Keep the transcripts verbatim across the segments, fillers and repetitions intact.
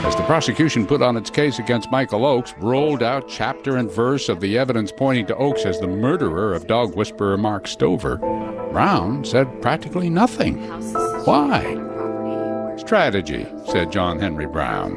As the prosecution put on its case against Michael Oakes, rolled out chapter and verse of the evidence pointing to Oakes as the murderer of dog whisperer Mark Stover, Brown said practically nothing. Why? Strategy, said John Henry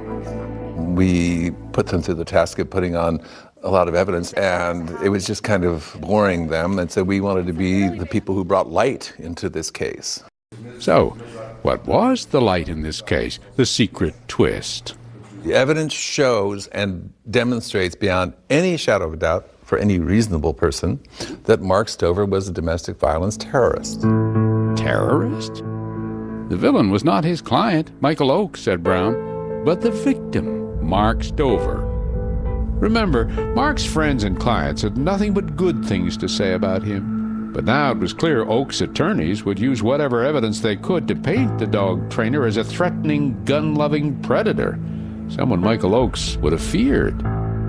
Brown. We put them through the task of putting on a lot of evidence, and it was just kind of boring them, and so we wanted to be the people who brought light into this case. So, what was the light in this case, the secret twist? The evidence shows and demonstrates beyond any shadow of a doubt for any reasonable person that Mark Stover was a domestic violence terrorist. Terrorist? The villain was not his client, Michael Oakes, said Brown, but the victim, Mark Stover. Remember, Mark's friends and clients had nothing but good things to say about him. But now it was clear Oakes' attorneys would use whatever evidence they could to paint the dog trainer as a threatening, gun-loving predator, someone Michael Oakes would have feared.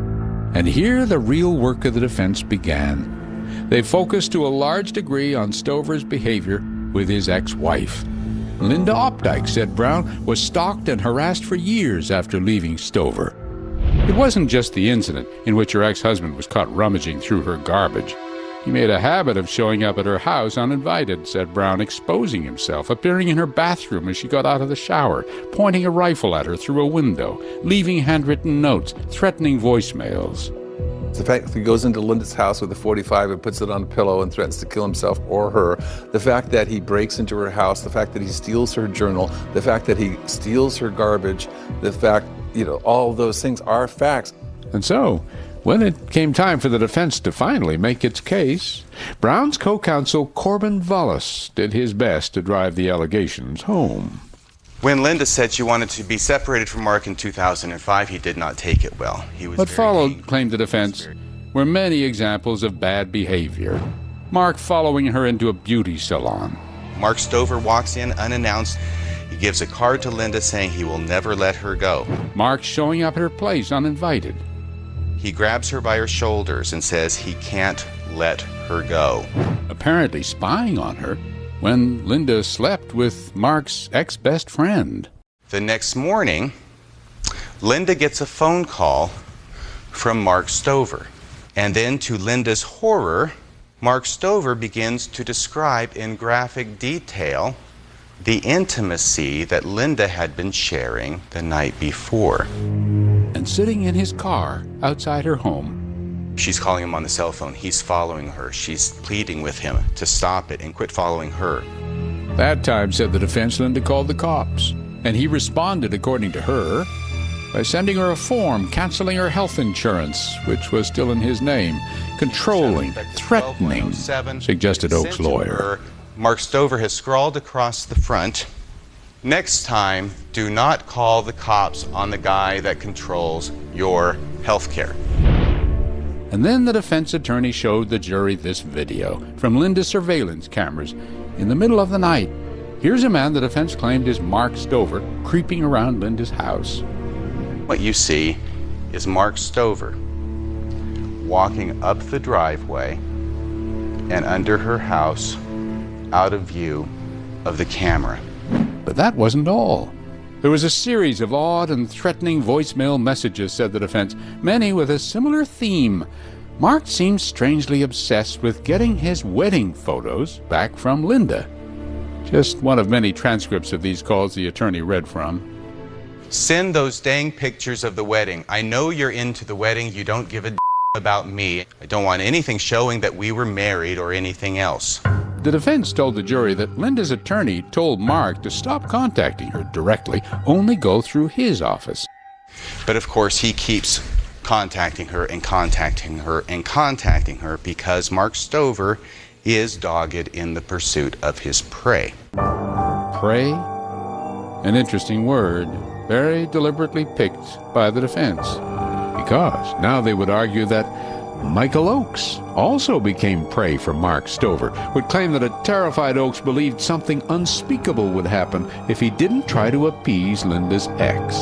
And here the real work of the defense began. They focused to a large degree on Stover's behavior with his ex-wife. Linda Opdyke, said Brown, was stalked and harassed for years after leaving Stover. It wasn't just the incident in which her ex-husband was caught rummaging through her garbage. He made a habit of showing up at her house uninvited, said Brown, exposing himself, appearing in her bathroom as she got out of the shower, pointing a rifle at her through a window, leaving handwritten notes, threatening voicemails. The fact that he goes into Linda's house with a forty-five and puts it on a pillow and threatens to kill himself or her, the fact that he breaks into her house, the fact that he steals her journal, the fact that he steals her garbage, the fact, you know, all those things are facts. And so, when it came time for the defense to finally make its case, Brown's co-counsel Corbin Vollis did his best to drive the allegations home. When Linda said she wanted to be separated from Mark in two thousand five, he did not take it well. He was what very followed, angry. claimed the defense, were many examples of bad behavior. Mark following her into a beauty salon. Mark Stover walks in unannounced. He gives a card to Linda saying he will never let her go. Mark showing up at her place uninvited. He grabs her by her shoulders and says he can't let her go. Apparently spying on her when Linda slept with Mark's ex-best friend. The next morning, Linda gets a phone call from Mark Stover. And then to Linda's horror, Mark Stover begins to describe in graphic detail the intimacy that Linda had been sharing the night before. And sitting in his car outside her home, she's calling him on the cell phone. He's following her. She's pleading with him to stop it and quit following her. That time, said the defense, Linda called the cops. And he responded, according to her, by sending her a form canceling her health insurance, which was still in his name, controlling, threatening, suggested Oakes' lawyer. Mark Stover has scrawled across the front, next time, do not call the cops on the guy that controls your health care. And then the defense attorney showed the jury this video from Linda's surveillance cameras in the middle of the night. Here's a man the defense claimed is Mark Stover creeping around Linda's house. What you see is Mark Stover walking up the driveway and under her house, out of view of the camera. But that wasn't all. There was a series of odd and threatening voicemail messages, said the defense, many with a similar theme. Mark seemed strangely obsessed with getting his wedding photos back from Linda. Just one of many transcripts of these calls the attorney read from. Send those dang pictures of the wedding. I know you're into the wedding. You don't give a d- about me. I don't want anything showing that we were married or anything else. The defense told the jury that Linda's attorney told Mark to stop contacting her directly, only go through his office. But of course he keeps contacting her and contacting her and contacting her because Mark Stover is dogged in the pursuit of his prey. Prey? An interesting word, very deliberately picked by the defense. Because now they would argue that Michael Oakes also became prey for Mark Stover, would claim that a terrified Oakes believed something unspeakable would happen if he didn't try to appease Linda's ex.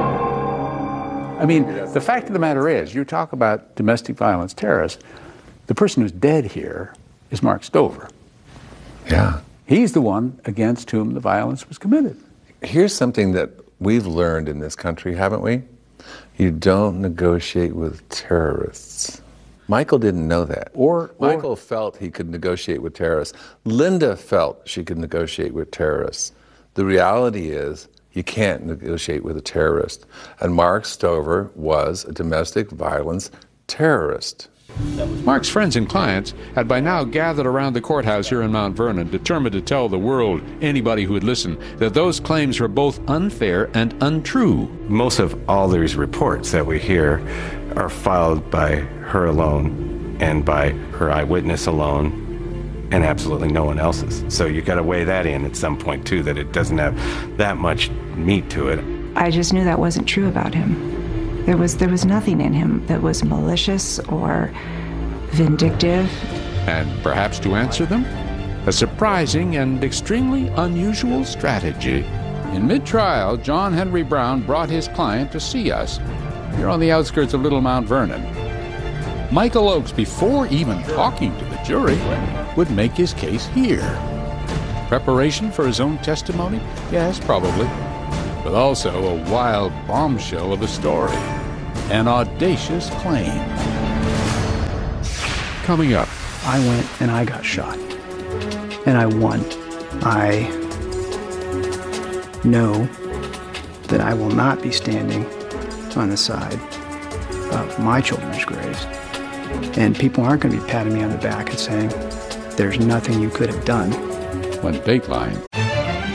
I mean, the fact of the matter is, you talk about domestic violence terrorists, the person who's dead here is Mark Stover. Yeah. He's the one against whom the violence was committed. Here's something that we've learned in this country, haven't we? You don't negotiate with terrorists. Michael didn't know that. Or, or Michael felt he could negotiate with terrorists. Linda felt she could negotiate with terrorists. The reality is you can't negotiate with a terrorist. And Mark Stover was a domestic violence terrorist. Mark's friends and clients had by now gathered around the courthouse here in Mount Vernon, determined to tell the world, anybody who would listen, that those claims were both unfair and untrue. Most of all these reports that we hear are filed by her alone and by her eyewitness alone and absolutely no one else's. So you got to weigh that in at some point too, that it doesn't have that much meat to it. I just knew that wasn't true about him. There was, there was nothing in him that was malicious or vindictive. And perhaps to answer them, a surprising and extremely unusual strategy. In mid-trial, John Henry Brown brought his client to see us here on the outskirts of Little Mount Vernon. Michael Oakes, before even talking to the jury, would make his case here. Preparation for his own testimony? Yes, probably. But also a wild bombshell of a story. An audacious claim. Coming up. I went and I got shot. And I won. I know that I will not be standing on the side of my children's graves. And people aren't going to be patting me on the back and saying, there's nothing you could have done. When Dateline